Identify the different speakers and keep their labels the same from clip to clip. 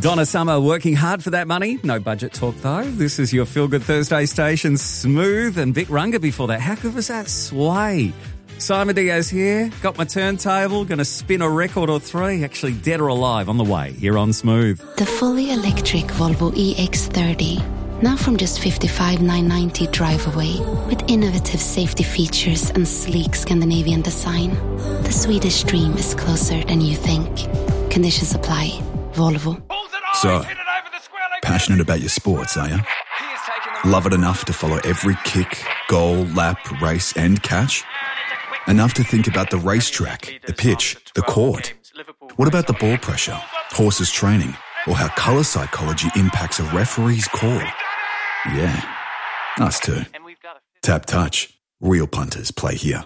Speaker 1: Donna Summer working hard for that money. No budget talk though. This is your Feel Good Thursday station. Smooth and Vic Runga before that. How good was that sway? Simon Diaz here. Got my turntable. Going to spin a record or three. Actually, dead or alive on the way here on Smooth.
Speaker 2: The fully electric Volvo EX30. Now from just $55,990 drive away. With innovative safety features and sleek Scandinavian design. The Swedish dream is closer than you think. Conditions apply. Volvo.
Speaker 3: So, passionate about your sports, are you? Love it enough to follow every kick, goal, lap, race and catch? Enough to think about the racetrack, the pitch, the court? What about the ball pressure, horses training, or how colour psychology impacts a referee's call? Yeah, us too. Tap Touch. Real punters play here.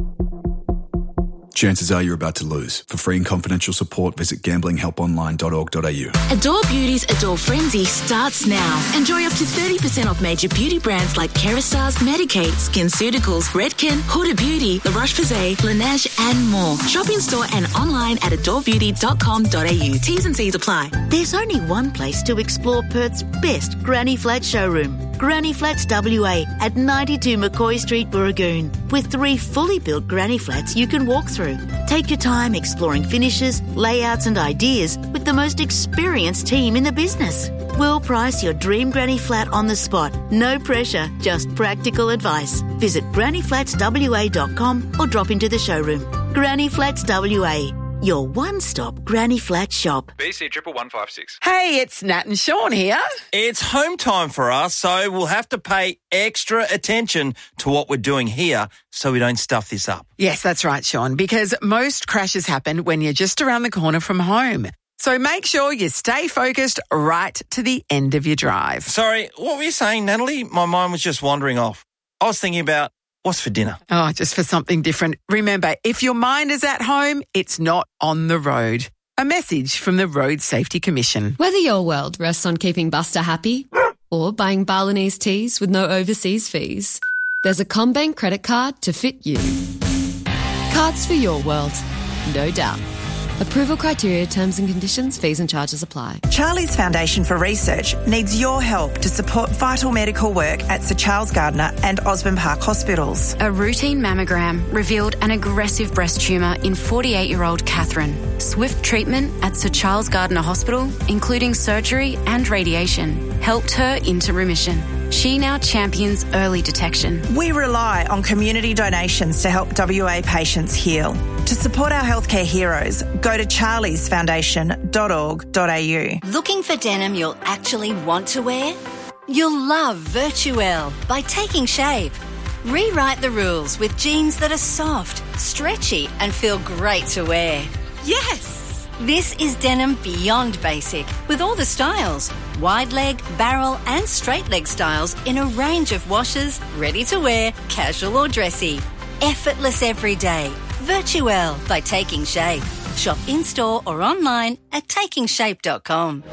Speaker 3: Chances are you're about to lose. For free and confidential support, visit gamblinghelponline.org.au.
Speaker 4: Adore Beauty's Adore Frenzy starts now. Enjoy up to 30% off major beauty brands like Kerastase, Medik8, SkinCeuticals, Redken, Huda Beauty, La Roche-Posay, Laneige and more. Shop in store and online at adorebeauty.com.au. T's and C's apply.
Speaker 5: There's only one place to explore Perth's best Granny Flat showroom. Granny Flats WA at 92 McCoy Street, Burragoon, with 3 fully built granny flats you can walk through. Take your time exploring finishes, layouts and ideas with the most experienced team in the business. We'll price your dream granny flat on the spot. No pressure, just practical advice. Visit grannyflatswa.com or drop into the showroom. Granny Flats WA, your one-stop granny flat shop.
Speaker 6: BC 11156.
Speaker 7: Hey, it's Nat and Sean here.
Speaker 8: It's home time for us, so we'll have to pay extra attention to what we're doing here so we don't stuff this up.
Speaker 7: Yes, that's right, Sean, because most crashes happen when you're just around the corner from home. So make sure you stay focused right to the end of your drive.
Speaker 8: Sorry, what were you saying, Natalie? My mind was just wandering off. I was thinking about what's for dinner?
Speaker 7: Oh, just for something different. Remember, if your mind is at home, it's not on the road. A message from the Road Safety Commission.
Speaker 9: Whether your world rests on keeping Buster happy or buying Balinese teas with no overseas fees, there's a CommBank credit card to fit you. Cards for your world, no doubt. Approval criteria, terms and conditions, fees and charges apply.
Speaker 10: Charlie's Foundation for Research needs your help to support vital medical work at Sir Charles Gardner and Osborne Park hospitals.
Speaker 2: A routine mammogram revealed an aggressive breast tumour in 48-year-old Catherine. Swift treatment at Sir Charles Gardner Hospital, including surgery and radiation, helped her into remission. She now champions early detection.
Speaker 10: We rely on community donations to help WA patients heal. To support our healthcare heroes, go to charliesfoundation.org.au.
Speaker 11: Looking for denim you'll actually want to wear? You'll love Virtuelle by Taking Shape. Rewrite the rules with jeans that are soft, stretchy and feel great to wear. Yes! This is denim beyond basic, with all the styles. Wide leg, barrel and straight leg styles in a range of washes, ready to wear, casual or dressy. Effortless every day. Virtuelle by Taking Shape. Shop in-store or online at takingshape.com.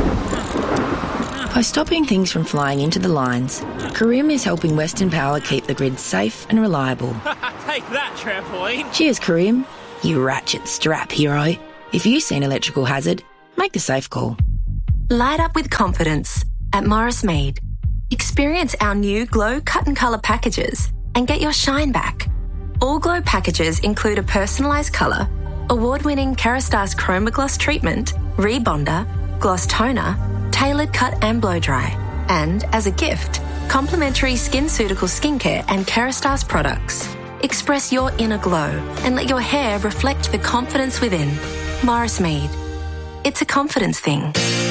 Speaker 12: By stopping things from flying into the lines, Karim is helping Western Power keep the grid safe and reliable.
Speaker 13: Take that, trampoline.
Speaker 12: Cheers, Karim. You ratchet strap hero. If you see an electrical hazard, make the safe call.
Speaker 14: Light up with confidence at Morris Mead. Experience our new Glow Cut and Colour packages and get your shine back. All Glow packages include a personalised colour, award-winning Kerastase Chroma Gloss treatment, rebonder, gloss toner, tailored cut and blow dry, and, as a gift, complimentary SkinCeuticals skincare and Kerastase products. Express your inner glow and let your hair reflect the confidence within. Morris Mead. It's a confidence thing.